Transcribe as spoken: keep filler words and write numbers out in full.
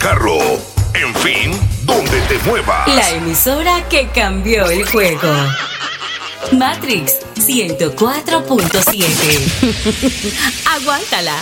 carro, en fin, donde te muevas. La emisora que cambió el juego. Matrix ciento cuatro punto siete. Aguántala.